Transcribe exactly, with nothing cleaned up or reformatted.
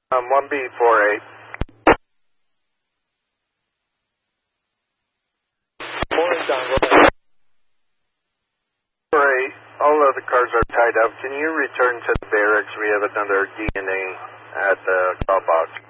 Um, one B four eight. four eight down, go ahead. four eight, all of the cars are tied up. Can you return to the barracks? We have another D N A at the call box.